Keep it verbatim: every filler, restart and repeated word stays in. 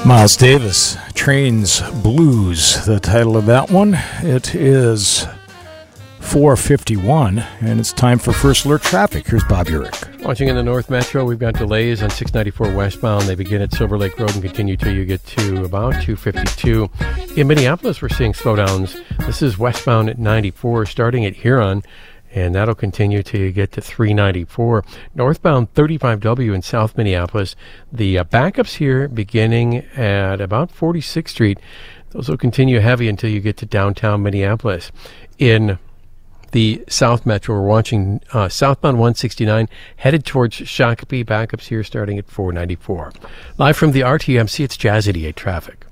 Miles Davis, Trains Blues, the title of that one. It is four fifty-one, and it's time for First Alert Traffic. Here's Bob Urich. Watching in the North Metro, we've got delays on six ninety-four westbound. They begin at Silver Lake Road and continue till you get to about two fifty-two. In Minneapolis, we're seeing slowdowns. This is westbound at ninety-four, starting at Huron, and that'll continue till you get to three ninety-four. Northbound thirty-five W in South Minneapolis. The uh, backups here beginning at about forty-sixth Street. Those will continue heavy until you get to downtown Minneapolis. In the South Metro, we're watching uh, southbound one sixty-nine headed towards Shakopee. Backups here starting at four ninety-four. Live from the R T M C, it's Jazz eighty-eight Traffic.